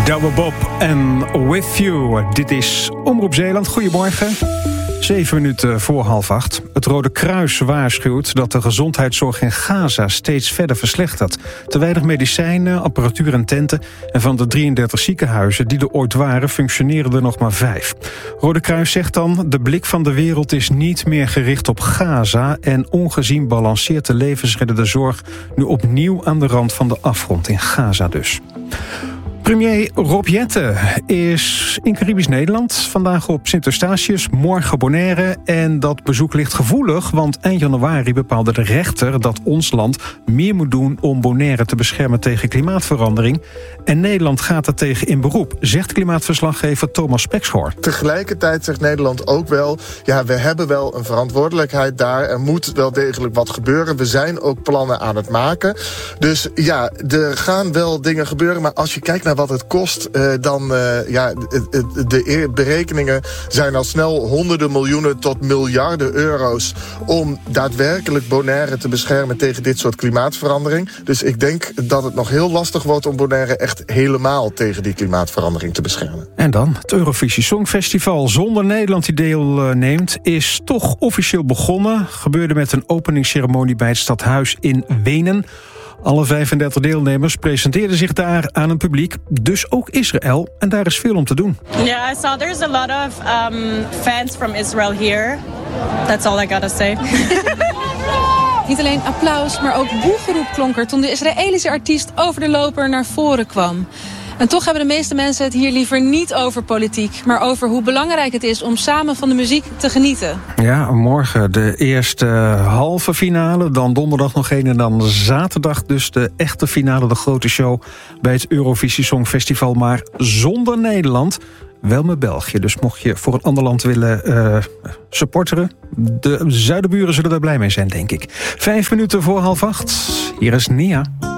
Douwe Bob en With You. Dit is Omroep Zeeland. Goedemorgen. 7 minuten voor 7:30. Het Rode Kruis waarschuwt dat de gezondheidszorg in Gaza steeds verder verslechtert. Te weinig medicijnen, apparatuur en tenten. En van de 33 ziekenhuizen die er ooit waren, functioneren er nog maar 5. Rode Kruis zegt dan: de blik van de wereld is niet meer gericht op Gaza. En ongezien balanceert de levensreddende zorg nu opnieuw aan de rand van de afgrond in Gaza dus. Premier Rob Jetten is in Caribisch Nederland. Vandaag op Sint Eustatius, morgen Bonaire. En dat bezoek ligt gevoelig, want eind januari bepaalde de rechter dat ons land meer moet doen om Bonaire te beschermen tegen klimaatverandering. En Nederland gaat er tegen in beroep, zegt klimaatverslaggever Thomas Spekschoor. Tegelijkertijd zegt Nederland ook wel, ja, we hebben wel een verantwoordelijkheid daar. Er moet wel degelijk wat gebeuren. We zijn ook plannen aan het maken. Dus ja, er gaan wel dingen gebeuren, maar als je kijkt naar wat het kost, de berekeningen zijn al snel honderden miljoenen tot miljarden euro's om daadwerkelijk Bonaire te beschermen tegen dit soort klimaatverandering. Dus ik denk dat het nog heel lastig wordt om Bonaire echt helemaal tegen die klimaatverandering te beschermen. En dan, het Eurovisie Songfestival zonder Nederland die deelneemt is toch officieel begonnen. Gebeurde met een openingsceremonie bij het Stadhuis in Wenen. Alle 35 deelnemers presenteerden zich daar aan een publiek, dus ook Israël. En daar is veel om te doen. Yeah, I saw there's a lot of fans from Israel here. That's all I gotta say. Niet alleen applaus, maar ook boegeroep klonk er toen de Israëlische artiest over de loper naar voren kwam. En toch hebben de meeste mensen het hier liever niet over politiek, maar over hoe belangrijk het is om samen van de muziek te genieten. Ja, morgen de eerste halve finale, dan donderdag nog één en dan zaterdag dus de echte finale, de grote show bij het Eurovisie Songfestival, maar zonder Nederland. Wel met België, dus mocht je voor een ander land willen supporteren, de zuidenburen zullen daar blij mee zijn, denk ik. 5 minuten voor 7:30, hier is Nia.